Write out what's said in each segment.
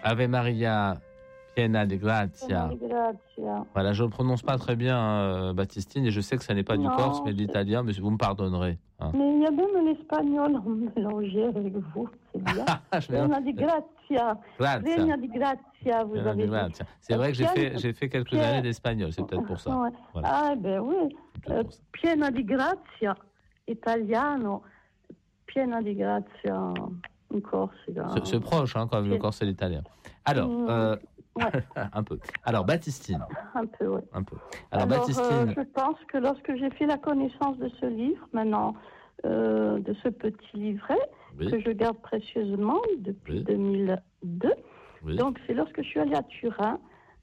Ave Maria, piena di grazia. Voilà, je ne prononce pas très bien, Baptistine, et je sais que ça n'est pas du corse, mais de l'italien, mais vous me pardonnerez. Hein. Mais il y a même l'espagnol mélangé avec vous, c'est bien. Piena di grazia. Piena di grazia, vous avez dit. C'est vrai que j'ai fait quelques années d'espagnol, c'est peut-être pour ça. Ouais. Voilà. Ah, ben oui. Piena di grazia, italiano. Piena di grazia, en Corse. C'est proche, hein, quand même, le corse et l'italien. Alors, un peu. Alors, Baptistine. Un peu, oui. Un peu. Alors, Baptistine. Je pense que lorsque j'ai fait la connaissance de ce livre, maintenant, de ce petit livret, que je garde précieusement depuis 2002, donc c'est lorsque je suis allée à Turin,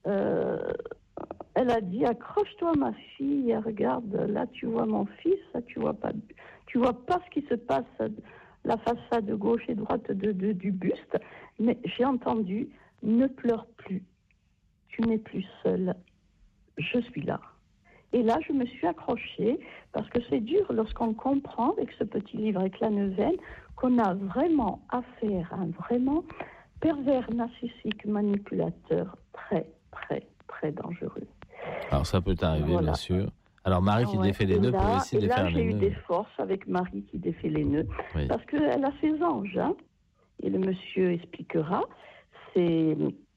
elle a dit, accroche-toi ma fille, regarde, là tu vois mon fils, là tu vois pas ce qui se passe, la façade gauche et droite du buste, mais j'ai entendu, ne pleure plus, tu n'es plus seule, je suis là. Et là, je me suis accrochée, parce que c'est dur lorsqu'on comprend, avec ce petit livre, avec la neuvaine, qu'on a vraiment affaire à un vraiment pervers narcissique manipulateur très, très, très dangereux. Alors ça peut arriver, bien sûr. Alors Marie qui défait les nœuds peut aussi défaire les nœuds. Et là, j'ai eu des forces avec Marie qui défait les nœuds, parce qu'elle a ses anges, hein, et le monsieur expliquera, c'est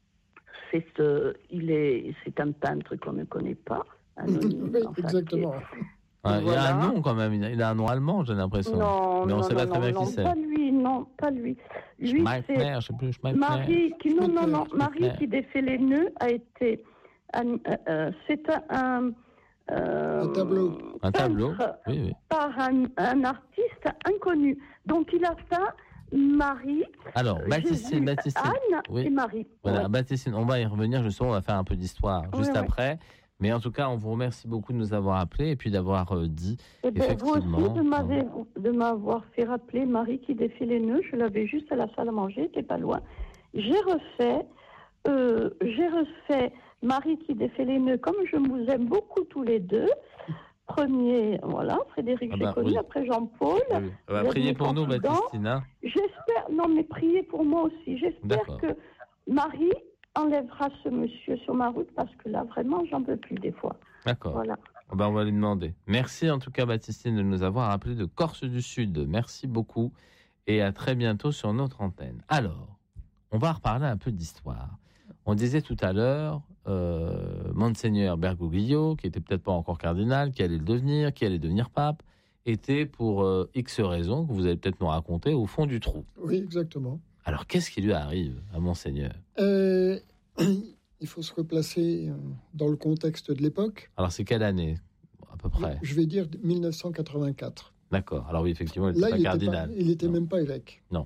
un peintre qu'on ne connaît pas. Oui, exactement. Il a un nom quand même, il a un nom allemand, j'ai l'impression. Mais on ne sait pas très bien qui c'est. Pas lui. Schmeitner, je sais plus, Schmeitner. Marie qui défait les nœuds a été... c'est un tableau. Un tableau, oui. Par un artiste inconnu. Donc il a peint Marie, alors, Baptistine, Anne et Marie. Voilà, Baptistine, on va y revenir, justement, on va faire un peu d'histoire juste après. Mais en tout cas, on vous remercie beaucoup de nous avoir appelés et puis d'avoir dit, effectivement... Vous aussi de m'avoir fait rappeler Marie qui défait les nœuds. Je l'avais juste à la salle à manger, t'es pas loin. J'ai refait Marie qui défait les nœuds, comme je vous aime beaucoup tous les deux. Premier, voilà, Frédéric, j'ai connu, après Jean-Paul. Priez pour nous, Baptistine. Hein. J'espère, priez pour moi aussi. J'espère que Marie enlèvera ce monsieur sur ma route, parce que là, vraiment, j'en peux plus des fois. D'accord. Voilà. On va lui demander. Merci en tout cas, Baptistine, de nous avoir appelés de Corse du Sud. Merci beaucoup et à très bientôt sur notre antenne. Alors, on va reparler un peu d'histoire. On disait tout à l'heure, Monseigneur Bergoglio, qui était peut-être pas encore cardinal, qui allait le devenir, qui allait devenir pape, était pour X raisons que vous allez peut-être nous raconter au fond du trou. Oui, exactement. Alors, qu'est-ce qui lui arrive à Monseigneur ? Il faut se replacer dans le contexte de l'époque. Alors, c'est quelle année, à peu près ? Je vais dire 1984. D'accord. Alors oui, effectivement, il n'était pas cardinal. Il n'était même pas évêque. Non.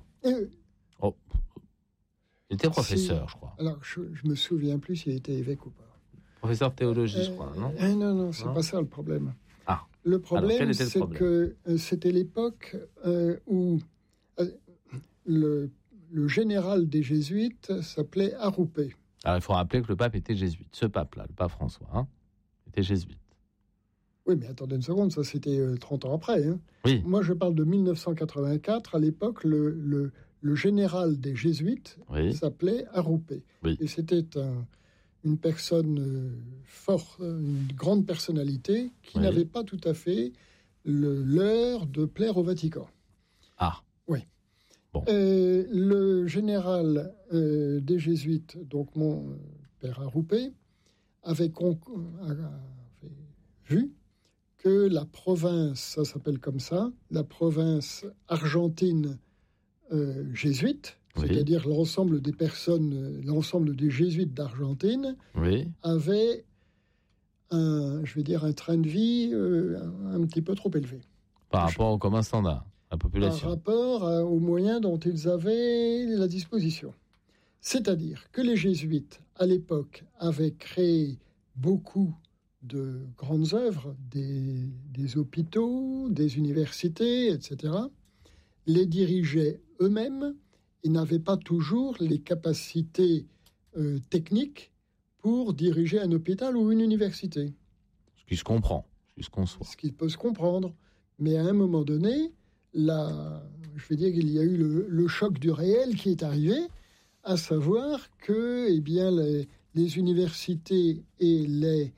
Il était professeur, je crois. Alors, je me souviens plus s'il était évêque ou pas. Professeur de théologie, je crois, non ? Non, c'est pas ça le problème. Ah. Le problème, c'est que c'était l'époque où le général des jésuites s'appelait Arrupé. Alors, il faut rappeler que le pape était jésuite. Ce pape-là, le pape François, était jésuite. Oui, mais attendez une seconde, ça c'était 30 ans après. Hein. Oui. Moi, je parle de 1984. À l'époque, le général des jésuites s'appelait Arrupé. Oui. Et c'était une personne forte, une grande personnalité qui n'avait pas tout à fait l'heure de plaire au Vatican. Ah. Oui. Bon. Le général des jésuites, donc mon père Arrupé, avait vu que la province, ça s'appelle comme ça, la province argentine jésuite, c'est-à-dire l'ensemble des personnes, l'ensemble des jésuites d'Argentine, avait un train de vie un petit peu trop élevé. Par rapport au commun standard, la population. Par rapport aux moyens dont ils avaient la disposition. C'est-à-dire que les jésuites, à l'époque, avaient créé beaucoup de grandes œuvres, des hôpitaux, des universités, etc., les dirigeaient eux-mêmes et n'avaient pas toujours les capacités techniques pour diriger un hôpital ou une université. Ce qui se comprend, ce qui se conçoit. Ce qui peut se comprendre. Mais à un moment donné, je vais dire qu'il y a eu le choc du réel qui est arrivé, à savoir que les universités et les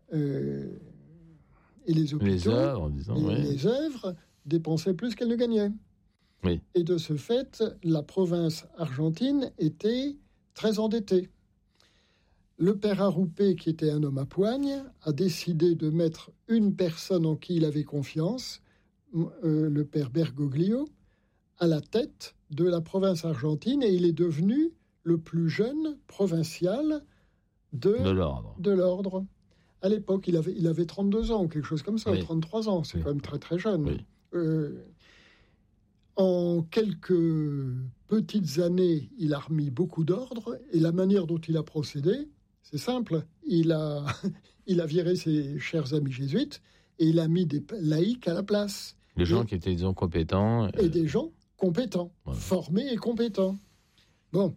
hôpitaux, les œuvres, disons, les œuvres dépensaient plus qu'elles ne gagnaient. Oui. Et de ce fait, la province argentine était très endettée. Le père Arrupe, qui était un homme à poigne, a décidé de mettre une personne en qui il avait confiance, le père Bergoglio, à la tête de la province argentine, et il est devenu le plus jeune provincial de l'ordre. À l'époque, il avait 32 ans, quelque chose comme ça, oui. 33 ans, c'est quand même très très jeune. Oui. En quelques petites années, il a remis beaucoup d'ordre, et la manière dont il a procédé, c'est simple. Il a viré ses chers amis jésuites, et il a mis des laïcs à la place. Des gens qui étaient, disons, compétents. Et des gens compétents, formés et compétents. Bon.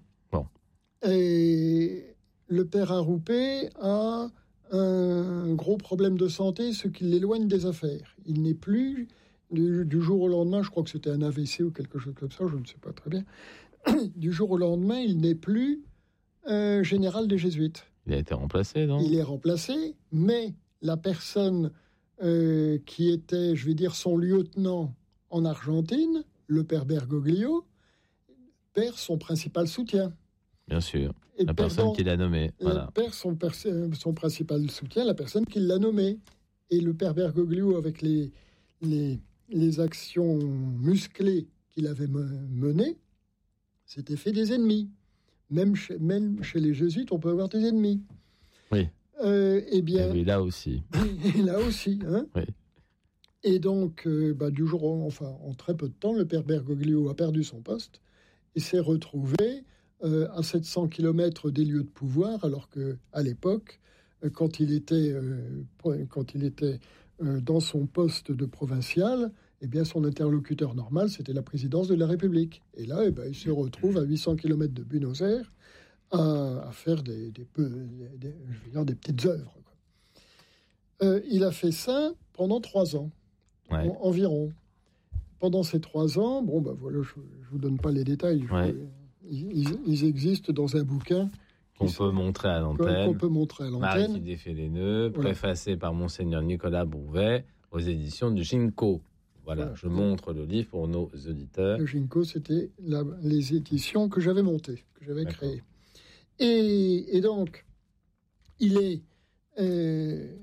Et le père Arrupe a un gros problème de santé, ce qui l'éloigne des affaires. Il n'est plus, du jour au lendemain, je crois que c'était un AVC ou quelque chose comme ça, je ne sais pas très bien, du jour au lendemain, il n'est plus général des Jésuites. Il a été remplacé, non ? Il est remplacé, mais la personne qui était, je vais dire, son lieutenant en Argentine, le père Bergoglio, perd son principal soutien. Bien sûr, la personne qui l'a nommé. Voilà. Perd son principal soutien, la personne qui l'a nommé. Et le père Bergoglio, avec les actions musclées qu'il avait menées, s'était fait des ennemis. Même chez les jésuites, on peut avoir des ennemis. Oui. Eh bien, et là aussi. Et là aussi. Hein. Oui. Et donc, du jour en très peu de temps, le père Bergoglio a perdu son poste et s'est retrouvé à 700 km des lieux de pouvoir, alors qu'à l'époque, quand il était dans son poste de provincial, eh bien, son interlocuteur normal, c'était la présidence de la République. Et là, il se retrouve à 800 km de Buenos Aires à faire des petites œuvres. Il a fait ça pendant 3 ans, environ. Pendant ces 3 ans, voilà, je ne vous donne pas les détails. Ils existent dans un bouquin qu'on peut montrer à l'antenne. Marie qui défait les nœuds, préfacé par Monseigneur Nicolas Bouvet aux éditions du Ginko. Voilà, je montre le livre pour nos auditeurs. Le Ginko, c'était les éditions que j'avais montées, que j'avais créées. Et donc, il est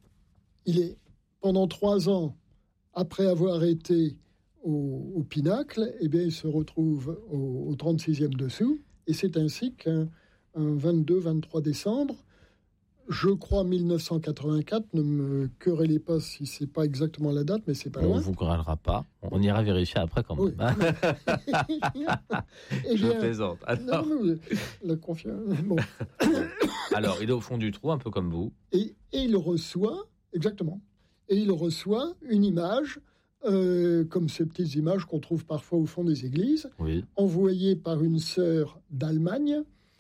pendant 3 ans, après avoir été au Pinacle, eh bien, il se retrouve au 36e dessous. Et c'est ainsi qu'un 22-23 décembre, je crois 1984, ne me querellez pas si c'est pas exactement la date, mais c'est pas loin. On ne vous querellera pas. On ira vérifier après quand même. Oui. Je plaisante. Alors... Non, la confiance. Bon. Alors, il est au fond du trou, un peu comme vous. Et il reçoit, exactement, et il reçoit une image, comme ces petites images qu'on trouve parfois au fond des églises, envoyée par une sœur d'Allemagne.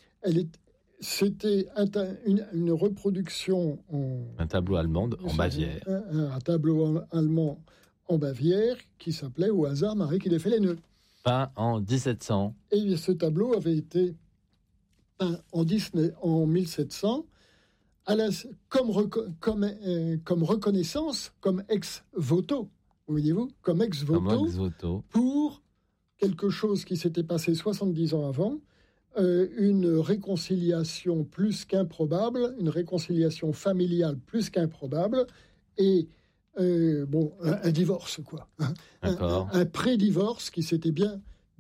C'était une reproduction un tableau allemand en Bavière. Un tableau allemand en Bavière qui s'appelait au hasard Marie qui défait les nœuds. Peint en 1700. Et ce tableau avait été peint en 1700 comme reconnaissance, comme ex voto, voyez-vous, comme ex voto pour quelque chose qui s'était passé 70 ans avant. Une réconciliation plus qu'improbable, une réconciliation familiale plus qu'improbable, et un divorce, quoi. Un pré-divorce qui s'était bien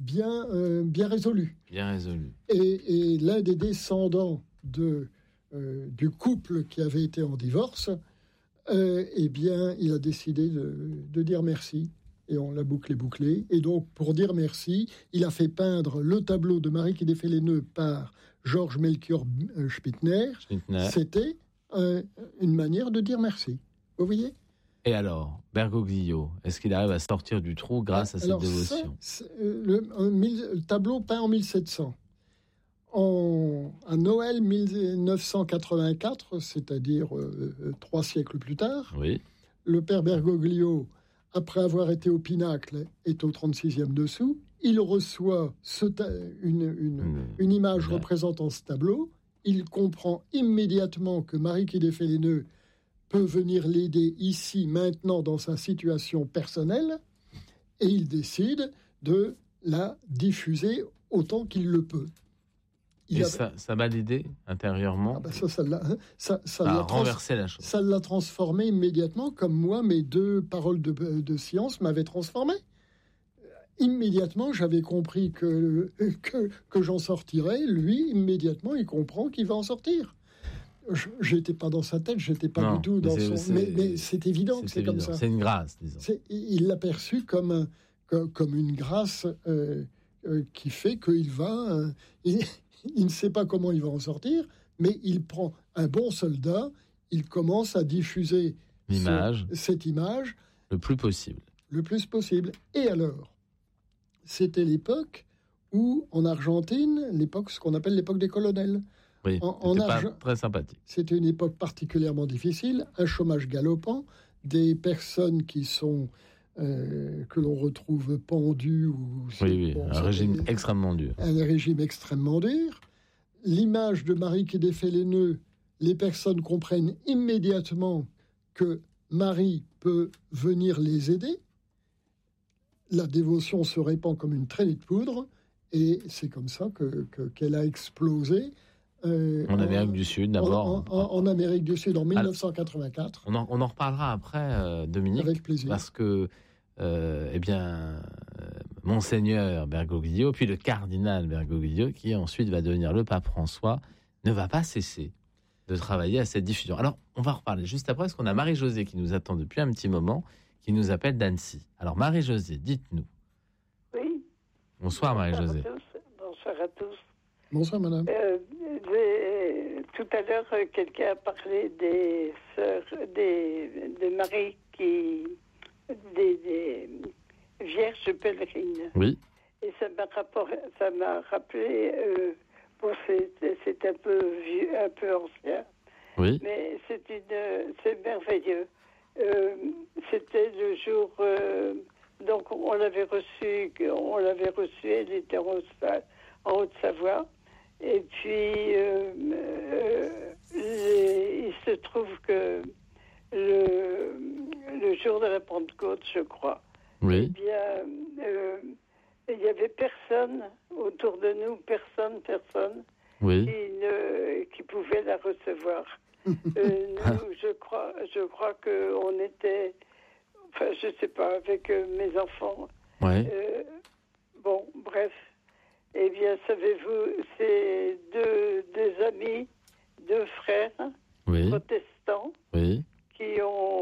résolu. Bien résolu. Et l'un des descendants du couple qui avait été en divorce, eh bien, il a décidé de dire merci. Et on l'a bouclé. Et donc, pour dire merci, il a fait peindre le tableau de Marie qui défait les nœuds par Georges Melchior Spittner. C'était une manière de dire merci. Vous voyez ? Et alors, Bergoglio, est-ce qu'il arrive à sortir du trou grâce à cette dévotion ? Le tableau peint en 1700. À Noël 1984, c'est-à-dire 3 siècles plus tard, le père Bergoglio, après avoir été au Pinacle, est au 36e dessous. il reçoit une image représentant ce tableau. Il comprend immédiatement que Marie qui défait les nœuds peut venir l'aider ici, maintenant, dans sa situation personnelle, et il décide de la diffuser autant qu'il le peut. Ça va l'aider intérieurement. Ça l'a renversé la chose. Ça l'a transformé immédiatement, comme moi, mes 2 paroles de science m'avaient transformé. Immédiatement, j'avais compris que j'en sortirais. Lui, immédiatement, il comprend qu'il va en sortir. J'étais pas dans sa tête, j'étais pas du tout dans son... Mais c'est évident que c'est comme ça. C'est une grâce, disons. Il l'a perçu comme une grâce qui fait qu'il va... il ne sait pas comment il va en sortir, mais il prend un bon soldat, il commence à diffuser cette image... Le plus possible. Le plus possible. Et alors, c'était l'époque où, en Argentine, ce qu'on appelle l'époque des colonels. Oui, c'était pas très sympathique. C'était une époque particulièrement difficile, un chômage galopant, des personnes qui sont que l'on retrouve pendues. Un régime extrêmement dur. Un régime extrêmement dur. L'image de Marie qui défait les nœuds, les personnes comprennent immédiatement que Marie peut venir les aider. La dévotion se répand comme une traînée de poudre, et c'est comme ça qu'elle a explosé. En Amérique du Sud, d'abord. En Amérique du Sud, en 1984. On en reparlera après, Dominique. Avec plaisir. Parce que, Monseigneur Bergoglio, puis le cardinal Bergoglio, qui ensuite va devenir le pape François, ne va pas cesser de travailler à cette diffusion. Alors, on va reparler juste après, parce qu'on a Marie-Josée qui nous attend depuis un petit moment, qui nous appelle d'Annecy. Alors, Marie-Josée, dites-nous. Oui. Bonsoir, Marie-Josée. Bonsoir à tous. Bonsoir, madame. Tout à l'heure, quelqu'un a parlé des sœurs, de Marie des vierges pèlerines. Oui. Et ça m'a rappelé, c'est un peu vieux, un peu ancien. Oui. Mais c'est merveilleux. C'était le jour, donc on l'avait reçue, elle était en Haute-Savoie. Et puis, il se trouve que le jour de la Pentecôte, je crois, oui. Eh bien, il n'y avait personne autour de nous, personne, oui. qui pouvait la recevoir. Nous, je crois qu'on était, enfin, je sais pas, avec mes enfants. Ouais. Bon, bref. Eh bien, savez-vous, c'est deux amis, 2 frères protestants qui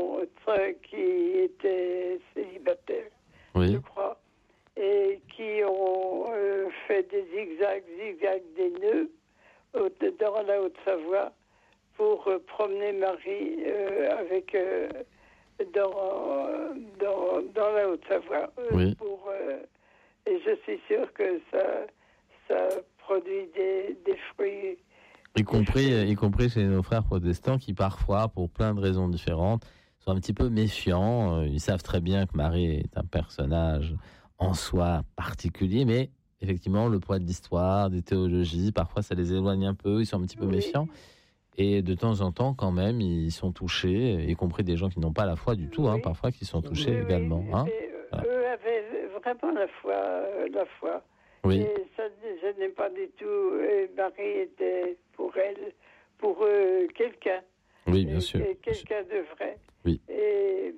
étaient célibataires, je crois, et qui ont fait des zigzags des nœuds dans la Haute-Savoie pour promener Marie dans la Haute-Savoie. Et je suis sûre que ça produit des fruits. Y compris chez nos frères protestants qui parfois, pour plein de raisons différentes, sont un petit peu méfiants. Ils savent très bien que Marie est un personnage en soi particulier, mais effectivement, le poids de l'histoire, des théologies, parfois ça les éloigne un peu, ils sont un petit peu méfiants. Et de temps en temps, quand même, ils sont touchés, y compris des gens qui n'ont pas la foi du tout, parfois qui sont touchés également. Eux avaient vraiment la foi. Oui. Et ça ne gênait pas du tout. Et Marie était pour eux, quelqu'un. Oui, bien sûr. Quelqu'un de vrai. Oui. Mais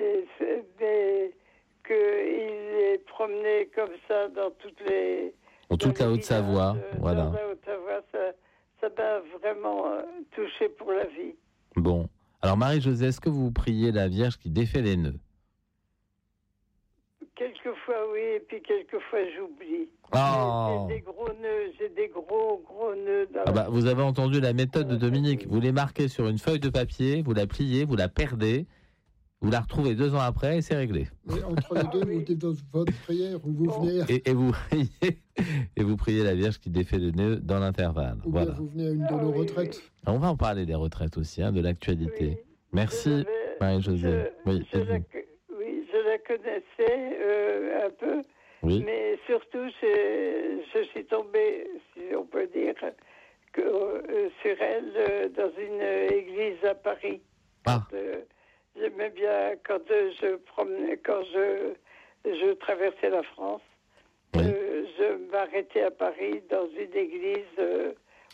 qu'il les promenait comme ça dans toute la Haute-Savoie, voilà. Dans la Haute-Savoie, ça m'a vraiment touché pour la vie. Bon. Alors, Marie-Josée, est-ce que vous priez la Vierge qui défait les nœuds? Quelquefois, oui, et puis quelquefois, j'oublie. Oh. J'ai des gros nœuds dans vous avez entendu la méthode de Dominique. Vous les marquez sur une feuille de papier, vous la pliez, vous la perdez, vous la retrouvez 2 ans après et c'est réglé. Mais entre les deux, vous dites dans votre prière où vous venez... Et vous priez la Vierge qui défait les nœuds dans l'intervalle. Ou bien vous venez à une de nos retraites. On va en parler des retraites aussi, de l'actualité. Oui. Merci, Marie-Josée. Je la connaissais un peu, Oui. Mais surtout, je suis tombée, si on peut dire, sur elle dans une église à Paris. Ah. J'aimais bien quand je promenais, quand je traversais la France. Oui. Je m'arrêtais à Paris dans une église.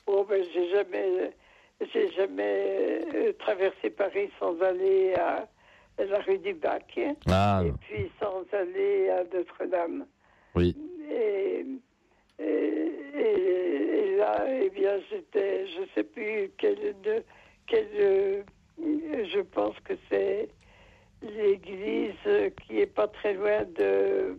J'ai jamais traversé Paris sans aller à la rue du Bac. Ah. Et puis sans aller à Notre-Dame. Oui. Et là, eh bien, je ne sais plus je pense que c'est l'église qui est pas très loin de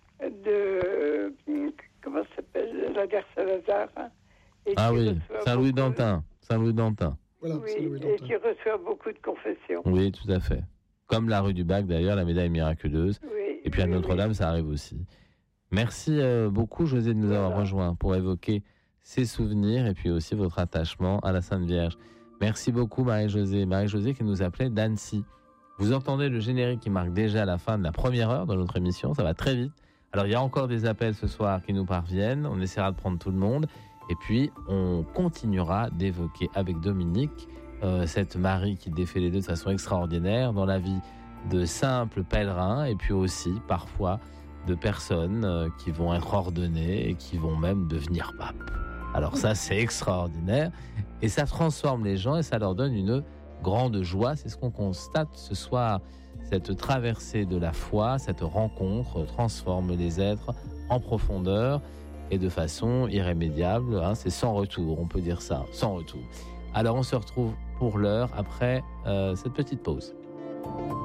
comment ça s'appelle, la gare Saint-Lazare. Ah oui, Saint-Louis-d'Antin. Saint-Louis-d'Antin. Voilà, Oui, Saint-Louis-d'Antin. et qui reçoit beaucoup de confessions. Oui, tout à fait. Comme la rue du Bac, d'ailleurs, la médaille miraculeuse. Oui, Et puis à oui, Notre-Dame, oui. ça arrive aussi. Merci beaucoup, José, de nous avoir rejoints pour évoquer ces souvenirs et puis aussi votre attachement à la Sainte Vierge. Merci beaucoup, Marie-Josée. Marie-Josée qui nous appelait d'Annecy. Vous entendez le générique qui marque déjà la fin de la première heure de notre émission. Ça va très vite. Alors, il y a encore des appels ce soir qui nous parviennent. On essaiera de prendre tout le monde. Et puis, on continuera d'évoquer avec Dominique cette Marie qui défait les deux de façon extraordinaire dans la vie de simples pèlerins et puis aussi, parfois, de personnes qui vont être ordonnées et qui vont même devenir papes. Alors ça, c'est extraordinaire. Et ça transforme les gens et ça leur donne une grande joie. C'est ce qu'on constate ce soir. Cette traversée de la foi, cette rencontre transforme les êtres en profondeur et de façon irrémédiable. C'est sans retour, on peut dire ça, sans retour. Alors on se retrouve pour l'heure après cette petite pause.